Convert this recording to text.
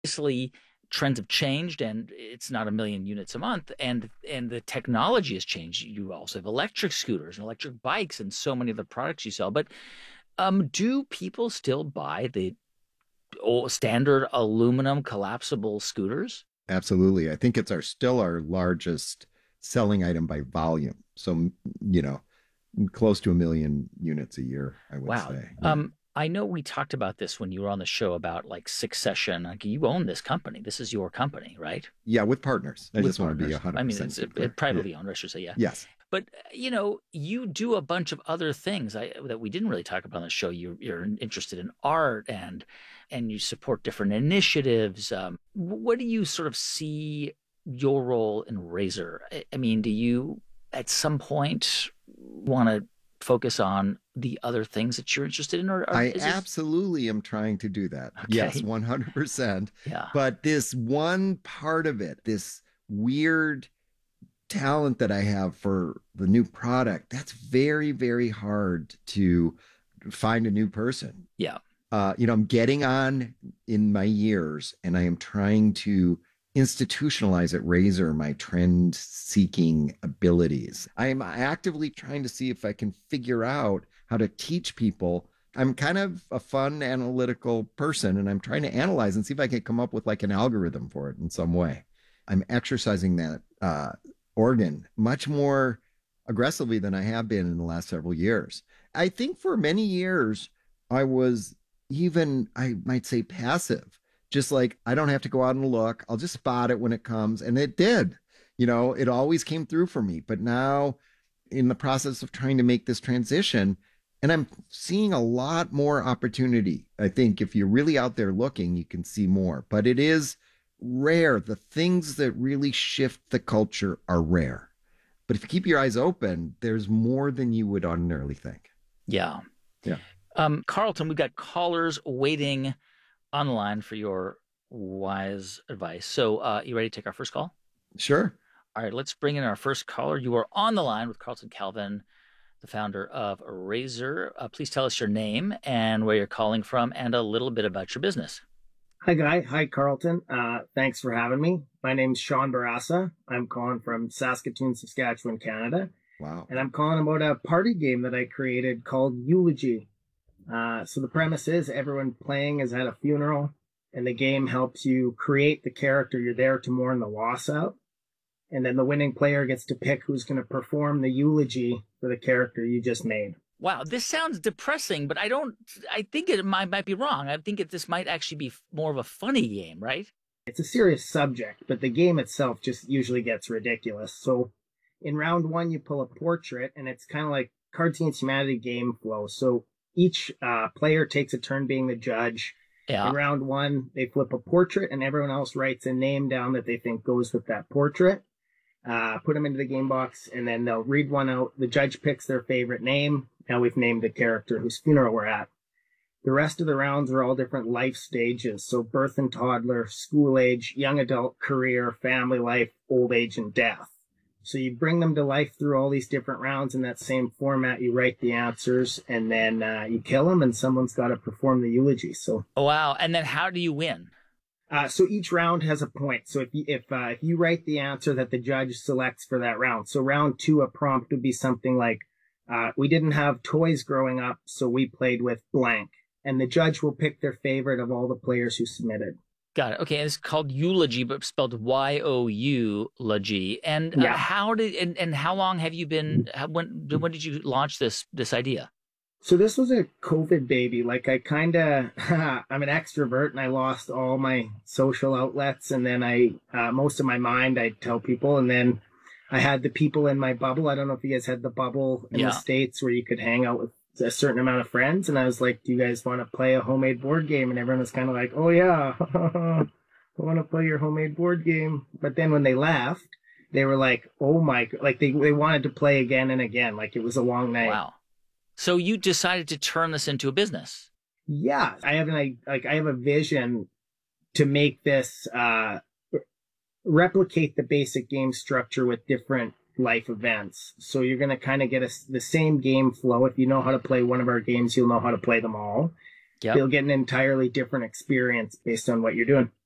Obviously, trends have changed, and it's not a million units a month, and the technology has changed. You also have electric scooters and electric bikes and so many of the products you sell. But do people still buy the old standard aluminum collapsible scooters? Absolutely. I think it's still our largest selling item by volume. So, you know, close to a million units a year, I would Wow. say. Yeah. I know we talked about this when you were on the show about like Succession. Like you own this company. This is your company, right? Yeah, with partners. I With just want to be partners. I mean, 100% it's clear. Yeah. privately owned, I should say, yeah. Yes. But you do a bunch of other things that we didn't really talk about on the show. You're interested in art and you support different initiatives. What do you sort of see your role in Razor? I mean, do you at some point want to focus on the other things that you're interested in, or I is this absolutely am trying to do that. Yes, okay? 100%. Yeah, But this one part of it, this weird talent that I have for the new product, that's very, very hard to find a new person. yeah, I'm getting on in my years and I am trying to institutionalize at Razor my trend seeking abilities. I am actively trying to see if I can figure out how to teach people. I'm kind of a fun analytical person and I'm trying to analyze and see if I can come up with like an algorithm for it in some way. I'm exercising that organ much more aggressively than I have been in the last several years. I think for many years, I was even, I might say, passive. Just like I don't have to go out and look. I'll just spot it when it comes. And it did. It always came through for me. But now, in the process of trying to make this transition, and I'm seeing a lot more opportunity. I think if you're really out there looking, you can see more. But it is rare. The things that really shift the culture are rare. But if you keep your eyes open, there's more than you would ordinarily think. yeah. Yeah. Carlton, we've got callers waiting on the line for your wise advice. So, you ready to take our first call? Sure. All right, let's bring in our first caller. You are on the line with Carlton Calvin, the founder of Razor. Please tell us your name and where you're calling from and a little bit about your business. Hi, Guy. Hi, Carlton. Thanks for having me. My name's Sean Barassa. I'm calling from Saskatoon, Saskatchewan, Canada. Wow. And I'm calling about a party game that I created called Eulogy. So the premise is everyone playing is at a funeral, and the game helps you create the character you're there to mourn the loss of. And then the winning player gets to pick who's going to perform the eulogy for the character you just made. Wow, this sounds depressing, but I think it might be wrong. I think this might actually be more of a funny game, right? It's a serious subject, but the game itself just usually gets ridiculous. So in round one, you pull a portrait, and it's kind of like Cards Against Humanity game flow. So each player takes a turn being the judge. Yeah. In round one, they flip a portrait, and everyone else writes a name down that they think goes with that portrait. Put them into the game box, and then they'll read one out. The judge picks their favorite name. Now we've named the character whose funeral we're at. The rest of the rounds are all different life stages. So birth and toddler, school age, young adult, career, family life, old age, and death. So you bring them to life through all these different rounds in that same format. You write the answers, and then you kill them, and someone's got to perform the eulogy. So, oh, wow. And then how do you win? So each round has a point. So if you write the answer that the judge selects for that round, so round two, a prompt would be something like, we didn't have toys growing up, so we played with blank. And the judge will pick their favorite of all the players who submitted. Got it. Okay, and it's called Eulogy, but spelled Y-O-U-logy. And Yeah. how long have you been? When did you launch this idea? So this was a COVID baby. Like I'm an extrovert, and I lost all my social outlets, and then most of my mind I tell people, and then I had the people in my bubble. I don't know if you guys had the bubble in the States where you could hang out with a certain amount of friends. And I was like, do you guys want to play a homemade board game? And everyone was kind of like, oh yeah, I want to play your homemade board game. But then when they left, they were like, oh my, like they wanted to play again and again. Like it was a long night. Wow. So you decided to turn this into a business. Yeah. I have a vision to make this, replicate the basic game structure with different life events. So you're going to kind of get the same game flow. If you know how to play one of our games, you'll know how to play them all. Yep. You'll get an entirely different experience based on what you're doing.